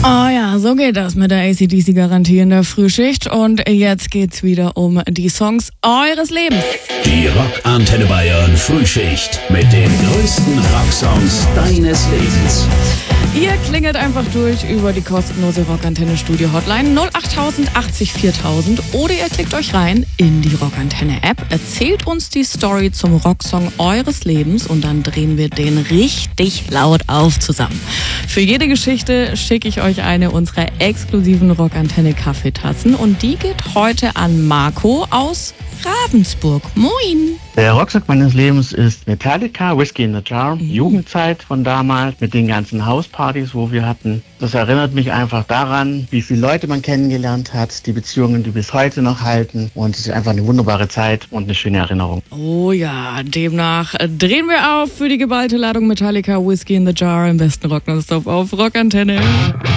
Oh ja, so geht das mit der AC/DC-Garantie in der Frühschicht. Und jetzt geht's wieder um die Songs eures Lebens. Die Rockantenne Bayern Frühschicht mit den größten Rocksongs deines Lebens. Ihr klingelt einfach durch über die kostenlose Rockantenne Studio Hotline 08000 80 4000 oder ihr klickt euch rein in die Rockantenne App, erzählt uns die Story zum Rocksong eures Lebens und dann drehen wir den richtig laut auf zusammen. Für jede Geschichte schicke ich euch eine unserer exklusiven Rockantenne Kaffeetassen und die geht heute an Marco aus Ravensburg. Moin! Der Rocksong meines Lebens ist Metallica, Whiskey in the Jar, Jugendzeit von damals mit den ganzen Hauspartys, wo wir hatten. Das erinnert mich einfach daran, wie viele Leute man kennengelernt hat, die Beziehungen, die bis heute noch halten und es ist einfach eine wunderbare Zeit und eine schöne Erinnerung. Oh ja, demnach drehen wir auf für die geballte Ladung Metallica, Whiskey in the Jar, im besten Rock nonstop auf Rockantenne.